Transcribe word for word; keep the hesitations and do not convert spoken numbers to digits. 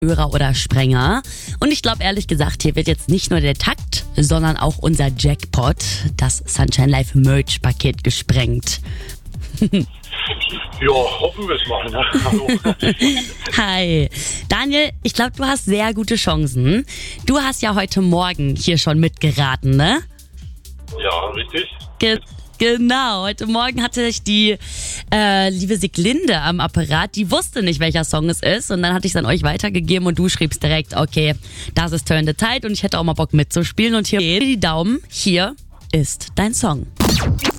Hörer oder Sprenger. Und ich glaube ehrlich gesagt, hier wird jetzt nicht nur der Takt, sondern auch unser Jackpot, das Sunshine Live Merch Paket, gesprengt. Ja, hoffen wir es mal. Ne? Hallo. Hi. Daniel, ich glaube, du hast sehr gute Chancen. Du hast ja heute Morgen hier schon mitgeraten, ne? Ja, richtig. Ge- genau, heute Morgen hatte ich die äh, liebe Siglinde am Apparat, die wusste nicht, welcher Song es ist, und dann hatte ich es an euch weitergegeben und du schriebst direkt, okay, das ist Turn the Tide und ich hätte auch mal Bock mitzuspielen, und hier die Daumen, hier ist dein Song.